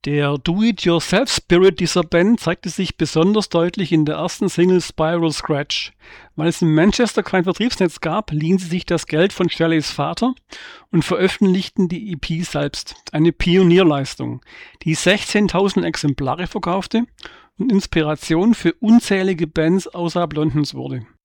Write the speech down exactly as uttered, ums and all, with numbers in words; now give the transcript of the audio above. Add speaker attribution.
Speaker 1: Der Do-it-yourself-Spirit dieser Band zeigte sich besonders deutlich in der ersten Single Spiral Scratch. Weil es in Manchester kein Vertriebsnetz gab, liehen sie sich das Geld von Shelleys Vater und veröffentlichten die E P selbst. Eine Pionierleistung, die sechzehntausend Exemplare verkaufte und Inspiration für unzählige Bands außerhalb Londons wurde.